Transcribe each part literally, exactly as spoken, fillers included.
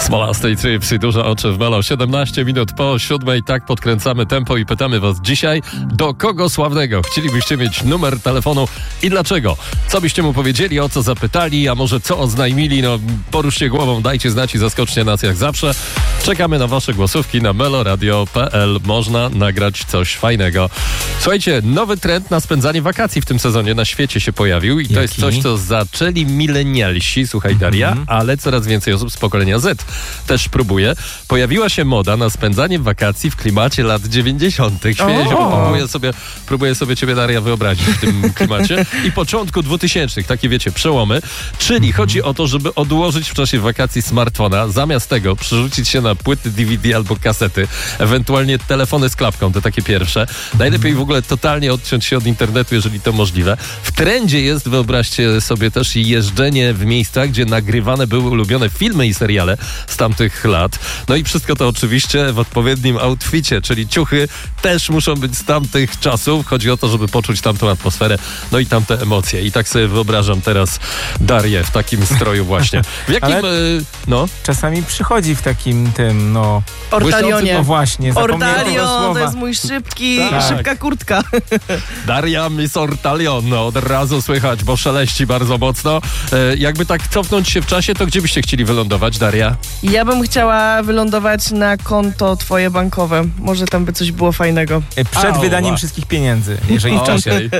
Smolastej Tripsy, duże oczy w Melo. siedemnaście minut po siódmej, tak podkręcamy tempo i pytamy was dzisiaj, do kogo sławnego chcielibyście mieć numer telefonu i dlaczego? Co byście mu powiedzieli, o co zapytali, a może co oznajmili? No, poruszcie głową, dajcie znać i zaskoczcie nas jak zawsze. Czekamy na wasze głosówki na meloradio kropka p l. Można nagrać coś fajnego. Słuchajcie, nowy trend na spędzanie wakacji w tym sezonie na świecie się pojawił i to Jaki? jest coś, co zaczęli milenialsi, słuchaj Daria, mm-hmm. ale coraz więcej osób z pokolenia Z też próbuje. Pojawiła się moda na spędzanie wakacji w klimacie lat dziewięćdziesiątych. Śmieję się, bo próbuję sobie, próbuję sobie ciebie, Daria, wyobrazić w tym klimacie. I początku dwutysięcznych, takie wiecie, przełomy. Czyli chodzi o to, żeby odłożyć w czasie wakacji smartfona, zamiast tego przerzucić się na płyty D V D albo kasety, ewentualnie telefony z klapką, te takie pierwsze. Najlepiej w ogóle totalnie odciąć się od internetu, jeżeli to możliwe. W trendzie jest, wyobraźcie sobie, też jeżdżenie w miejscach, gdzie nagrywane były ulubione filmy i seriale z tamtych lat. No i wszystko to oczywiście w odpowiednim outficie, czyli ciuchy też muszą być z tamtych czasów. Chodzi o to, żeby poczuć tamtą atmosferę, no i tamte emocje. I tak sobie wyobrażam teraz Darię w takim stroju właśnie. W jakim, Ale y, no? Czasami przychodzi w takim tym, no... Ortalionie. No właśnie, zapomniałem tego Ortalion, to słowa. jest mój szybki, Tak. szybka kurtka. Daria Miss Ortalion, no, od razu słychać, bo szeleści bardzo mocno. E, jakby tak cofnąć się w czasie, to gdzie byście chcieli wylądować, Daria? Ja bym chciała wylądować na konto twoje bankowe. Może tam by coś było fajnego. Przed Ała. wydaniem wszystkich pieniędzy, jeżeli w czasie. Okej.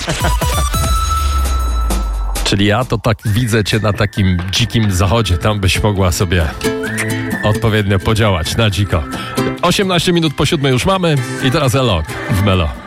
Czyli ja to tak widzę cię na takim dzikim zachodzie. Tam byś mogła sobie odpowiednio podziałać na dziko. osiemnaście minut po siódmej już mamy i teraz Elok w Melo.